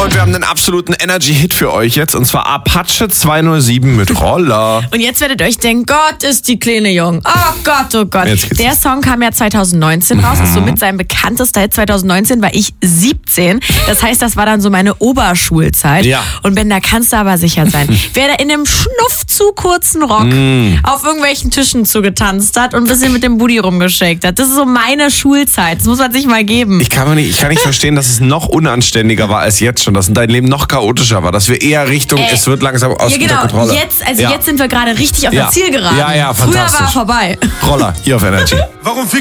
Und wir haben einen absoluten Energy-Hit für euch jetzt. Und zwar Apache 207 mit Roller. Und jetzt werdet ihr euch denken, Gott, ist die kleine jung. Oh Gott, oh Gott. Der Song kam ja 2019 raus. Ist somit sein bekanntester Hit. 2019 war ich 17. Das heißt, das war dann so meine Oberschulzeit. Ja. Und Ben, da kannst du aber sicher sein. Wer da in einem Schnuff zu kurzen Rock auf irgendwelchen Tischen zugetanzt hat und ein bisschen mit dem Booty rumgeschakt hat. Das ist so meine Schulzeit. Das muss man sich mal geben. Ich kann nicht verstehen, dass es noch unanständiger war als jetzt schon. Dass dein Leben noch chaotischer war. Dass wir eher Richtung, es wird langsam aus der Kontrolle. Jetzt sind wir gerade richtig auf der Zielgeraden. Ja, Früher fantastisch. war vorbei. Roller, hier auf Energy. Warum